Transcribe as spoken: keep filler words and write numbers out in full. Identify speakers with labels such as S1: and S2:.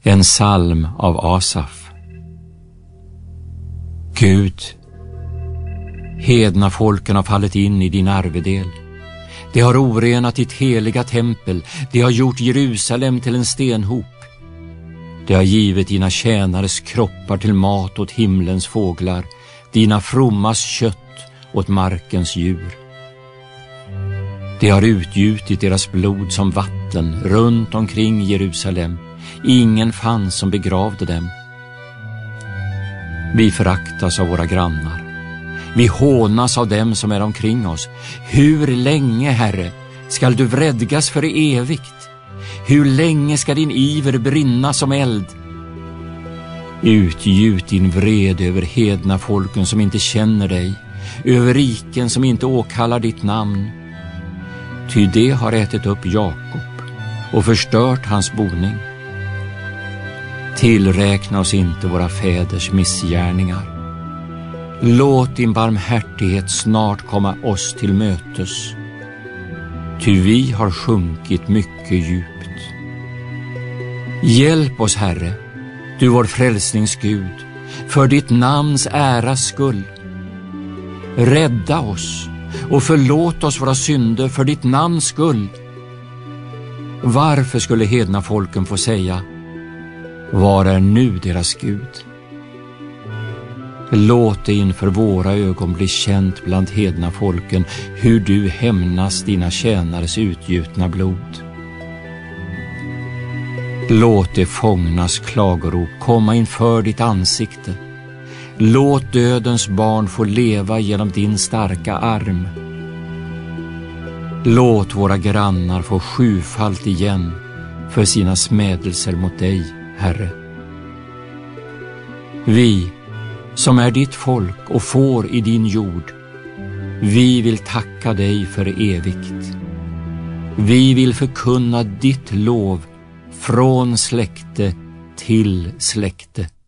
S1: En psalm av Asaf. Gud, hedna folken har fallit in i din arvedel. De har orenat ditt heliga tempel. De har gjort Jerusalem till en stenhop. De har givit dina tjänares kroppar till mat åt himlens fåglar, dina frommas kött åt markens djur. De har utgjutit deras blod som vatten runt omkring Jerusalem. Ingen fanns som begravde dem. Vi föraktas av våra grannar. Vi hånas av dem som är omkring oss. Hur länge, Herre, skall du vredgas för evigt? Hur länge ska din iver brinna som eld? Utgjut din vrede över hedna folken som inte känner dig, över riken som inte åkallar ditt namn. Ty det har ätit upp Jakob och förstört hans boning. Tillräkna oss inte våra fäders missgärningar. Låt din barmhärtighet snart komma oss till mötes. Ty vi har sjunkit mycket djupt. Hjälp oss, Herre, du vår frälsningsgud, för ditt namns äras skull. Rädda oss och förlåt oss våra synder för ditt namns skull. Varför skulle hedna folken få säga: var är nu deras Gud? Låt det inför våra ögon bli känt bland hedna folken hur du hämnas dina tjänares utgjutna blod. Låt det fångnas klagorop komma inför ditt ansikte. Låt dödens barn få leva genom din starka arm. Låt våra grannar få sjufalt igen för sina smädelser mot dig, Herre. Vi som är ditt folk och får i din jord, vi vill tacka dig för evigt. Vi vill förkunna ditt lov från släkte till släkte.